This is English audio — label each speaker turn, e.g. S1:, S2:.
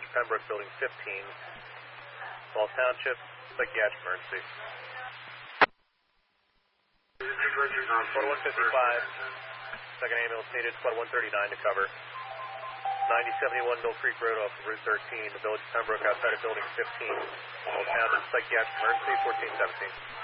S1: Village of Pembroke, Building 15, Falls Township, psychiatric emergency. 4155, second ambulance needed, squad 139 to cover. 9071 Mill Creek Road off of Route 13, the Village of Pembroke outside of Building 15, Falls Township, psychiatric emergency, 1417.